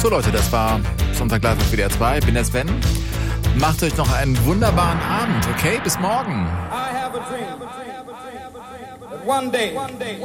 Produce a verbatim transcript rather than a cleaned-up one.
So Leute, das war Sonntag live auf W D R zwei. Bin der Sven. Macht euch noch einen wunderbaren Abend, okay? Bis morgen. I have a dream that one day